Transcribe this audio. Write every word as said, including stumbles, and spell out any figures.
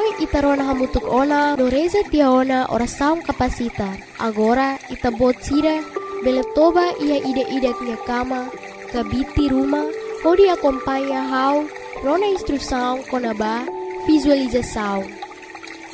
Noi itarona hamutuk ona no reza tia ona ora saum kapasita. Agora ita bot sira bele toba ia ide-ide nia kama kabiti rumah hodi acompanha hau rona instrução konaba visualização.